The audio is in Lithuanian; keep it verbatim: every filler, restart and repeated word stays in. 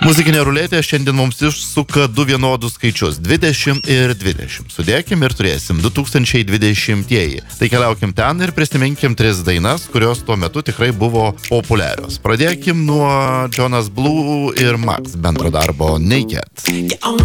Muzikinė ruletė šiandien mums išsuka du vienodus skaičius – dvidešimt ir dvidešimt. Sudėkim ir turėsim du tūkstančiai dvidešimtieji. Tai keliaukim ten ir prisiminkim tris dainas, kurios tuo metu tikrai buvo populiarios. Pradėkim nuo Jonas Blue ir Max bendro darbo Naked.